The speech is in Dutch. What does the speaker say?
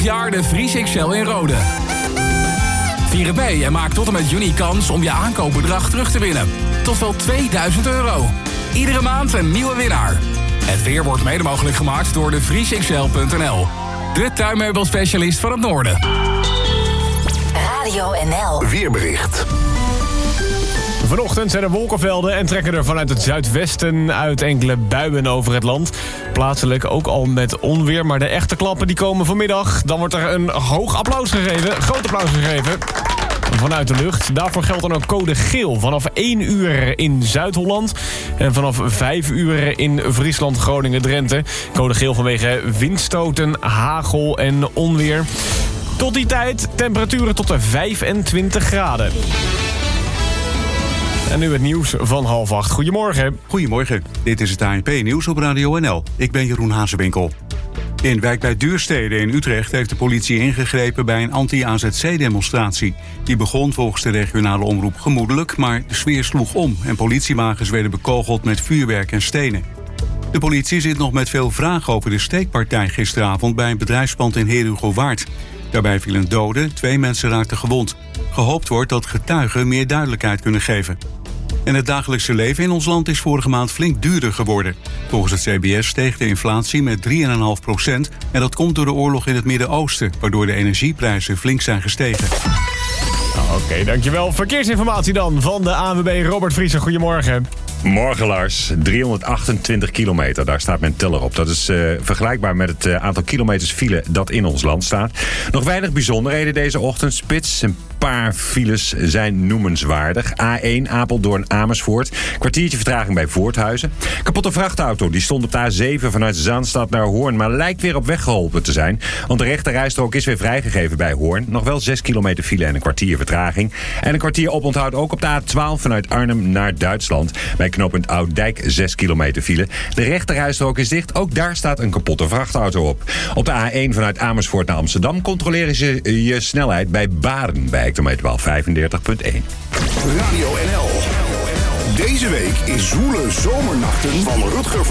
jaar de Vries XL in Rode. Vier het mee en maak tot en met juni kans om je aankoopbedrag terug te winnen. Tot wel €2000. Iedere maand een nieuwe winnaar. Het weer wordt mede mogelijk gemaakt door de vriesxl.nl. De tuinmeubelspecialist van het noorden. Radio NL. Weerbericht. Vanochtend zijn er wolkenvelden en trekken er vanuit het zuidwesten uit enkele buien over het land. Plaatselijk ook al met onweer, maar de echte klappen die komen vanmiddag. Dan wordt er een hoog applaus gegeven, groot applaus gegeven vanuit de lucht. Daarvoor geldt dan ook code geel vanaf 1 uur in Zuid-Holland en vanaf 5 uur in Friesland, Groningen, Drenthe. Code geel vanwege windstoten, hagel en onweer. Tot die tijd temperaturen tot de 25 graden. En nu het nieuws van 7:30. Goedemorgen. Goedemorgen, dit is het ANP-nieuws op Radio NL. Ik ben Jeroen Hazewinkel. In wijk bij Duurstede in Utrecht heeft de politie ingegrepen bij een anti-AZC-demonstratie. Die begon volgens de regionale omroep gemoedelijk, maar de sfeer sloeg om en politiewagens werden bekogeld met vuurwerk en stenen. De politie zit nog met veel vragen over de steekpartij gisteravond bij een bedrijfspand in Heerhugowaard. Daarbij viel een dode, 2 mensen raakten gewond. Gehoopt wordt dat getuigen meer duidelijkheid kunnen geven. En het dagelijkse leven in ons land is vorige maand flink duurder geworden. Volgens het CBS steeg de inflatie met 3,5%. En dat komt door de oorlog in het Midden-Oosten, waardoor de energieprijzen flink zijn gestegen. Oké, dankjewel. Verkeersinformatie dan van de ANWB Robert Vriezer. Goedemorgen. Morgen, Lars. 328 kilometer, daar staat mijn teller op. Dat is vergelijkbaar met het aantal kilometers file dat in ons land staat. Nog weinig bijzonderheden deze ochtendspits. Een paar files zijn noemenswaardig. A1 Apeldoorn-Amersfoort. Kwartiertje vertraging bij Voorthuizen. Kapotte vrachtauto, die stond op de A7 vanuit Zaanstad naar Hoorn, maar lijkt weer op weg geholpen te zijn. Want de rechterrijstrook is weer vrijgegeven bij Hoorn. Nog wel 6 kilometer file en een kwartier vertraging. En een kwartier oponthoud ook op de A12 vanuit Arnhem naar Duitsland. Bij knooppunt Ouddijk 6 kilometer file. De rechterrijstrook is dicht. Ook daar staat een kapotte vrachtauto op. Op de A1 vanuit Amersfoort naar Amsterdam controleren ze je snelheid bij Baden bij hectometerpaal 35,1. Radio NL. Deze week is Zwoele Zomernachten van Rutger van